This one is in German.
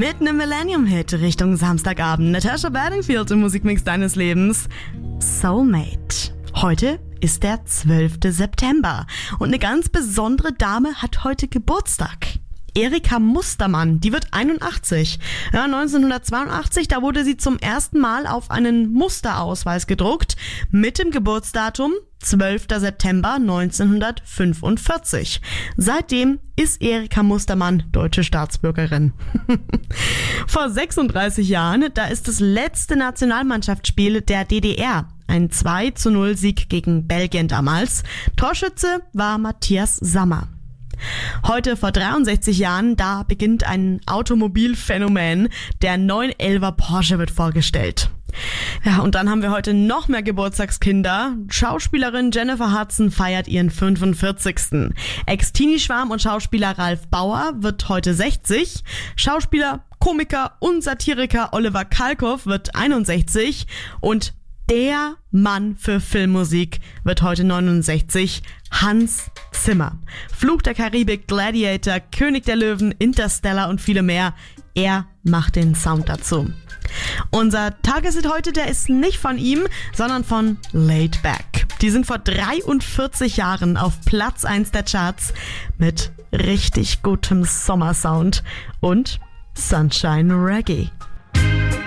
Mit einem Millennium-Hit Richtung Samstagabend. Natasha Bedingfield im Musikmix deines Lebens. Soulmate. Heute ist der 12. September und eine ganz besondere Dame hat heute Geburtstag. Erika Mustermann, die wird 81. Ja, 1982, da wurde sie zum ersten Mal auf einen Musterausweis gedruckt mit dem Geburtsdatum 12. September 1945. Seitdem ist Erika Mustermann deutsche Staatsbürgerin. Vor 36 Jahren, da ist das letzte Nationalmannschaftsspiel der DDR. Ein 2:0 Sieg gegen Belgien damals. Torschütze war Matthias Sammer. Heute vor 63 Jahren, da beginnt ein Automobilphänomen. Der 911er Porsche wird vorgestellt. Ja, und dann haben wir heute noch mehr Geburtstagskinder. Schauspielerin Jennifer Hudson feiert ihren 45. Ex-Teenie-Schwarm und Schauspieler Ralf Bauer wird heute 60. Schauspieler, Komiker und Satiriker Oliver Kalkoff wird 61. Und der Mann für Filmmusik wird heute 69, Hans Zimmer. Fluch der Karibik, Gladiator, König der Löwen, Interstellar und viele mehr. Er macht den Sound dazu. Unser Tageshit heute, der ist nicht von ihm, sondern von Laid Back. Die sind vor 43 Jahren auf Platz 1 der Charts mit richtig gutem Sommersound und Sunshine Reggae.